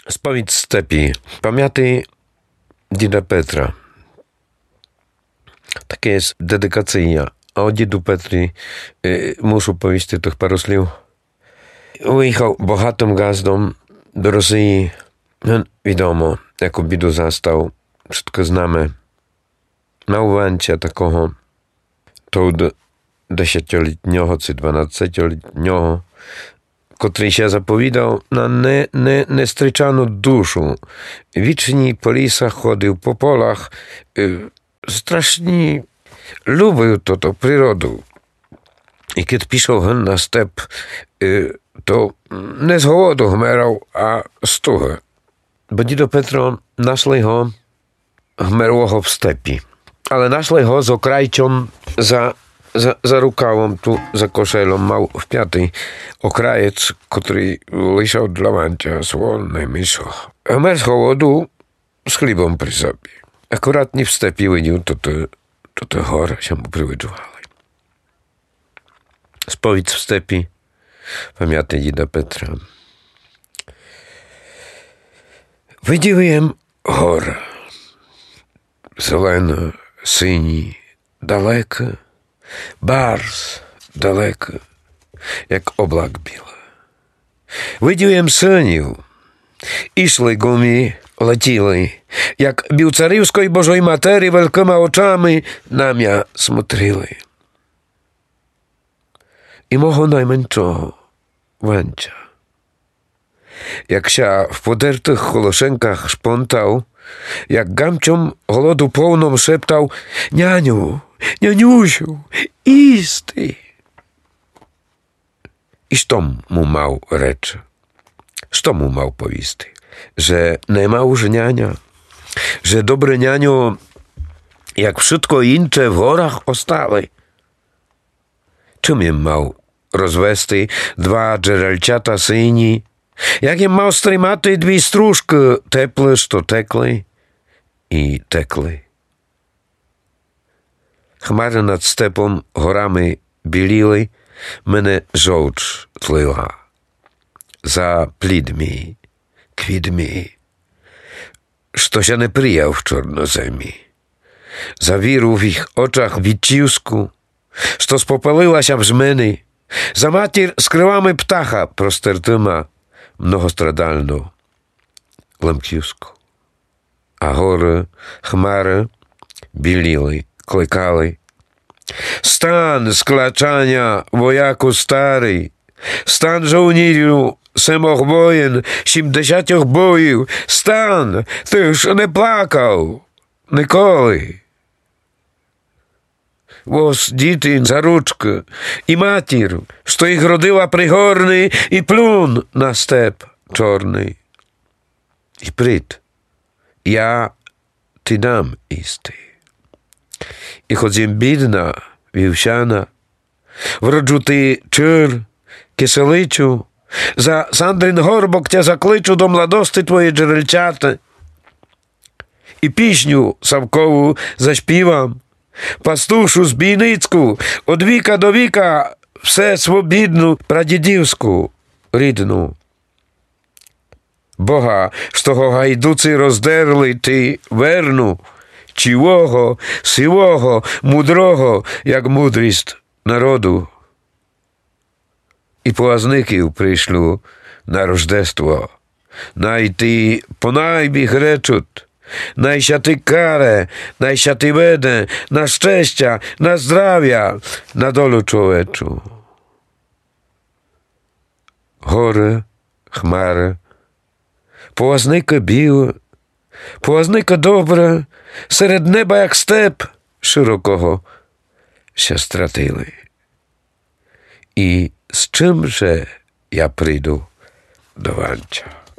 Сповідь степі. Пам'яти діда Петра. Таке jest dedykacyjna. A o dzidu Petri muszę powiedzieć tych paru słów. Wyjechał bogatym gazdą do Rosji. Wiadomo, jaką biedę zastał. Wszystko znamy. Na uwęcie takiego to 10-letniego czy 12-letniego, który się zapowiadał na niestryczaną duszę. Wiecznie po lisach chodził, po polach. Strasznie lubił to przyrodę. I kiedy piszał na step, to nie z głodu chmerał, a z tuchy. Bo dzido Petro našli ho chmerło w stepi. Ale našli ho z okrajcią za rukawą, tu za koszelą, mał w piatej okrajec, który leżał dla wancia słonnej myszo. Chmer z głodu z chlebem przy sobie. Akurat nie w stepi widział, to te chore się mu przywyczuwały. Spowiedź w stepi, pamiętaj dzida Petra. Widziałem górę, zelena, syni, daleko, bardzo daleko, jak oblak biły. Widziałem syniów, ішли гумі, летіли, як бівцарівської Божої Матері великими очами на м'я смотрили. І мого найменшого Ванча, як ся в подертих холошенках шпонтав, як гамчом голоду повном шептав: «Няню, нянюсю, істи!» І що му мав реч? Що mu mał powisty? Że nie ma użniania? Że dobre nianio jak wszystko incze w horach ostale? Czym im mał rozwesty dwa dżerelciata syni? Jak im mał strymaty dwie stróżki teple, što tekli i tekli? Chmary nad stepą horami біліли, мене żołcz tliła. За плідьми, квідьми, що się nie прияв в чорноземі. За віру в їх очах відчівську, що спопалилася в жмени, за матір з крилами птаха простертима многострадальну лемківську. А гори, хмари біліли, кликали: «Стан з клачання, вояку старий! Стан żołnierzu, семох воєн, 70 боїв! Стан, ти ж не плакав ніколи!» Вось діти за ручки, і матір, що їх родила пригорний, і плюн на степ чорний. І прийд, я ти дам істи. І хоч їм бідна, вівсяна, вроджу ти чир, киселичу, за Сандрин горбок тя закличу до младости твої джерельчата. І пісню Савкову заспівам, пастушу збійницьку, од віка до віка, все свобідну прадідівську рідну. Бога, що го гайдуці роздерли, ти верну, чивого, сивого, мудрого, як мудрість народу. І плазників прийшлю на рождество. Най ти понайбіг речуть, найся ти каре, найся ти веде, на щастя, на здрав'я, на долю чоловічу. Гори, хмари, плазника біле, плазника добре, серед неба, як степ широкого, ся стратили. І з чим же я прийду до Ванча?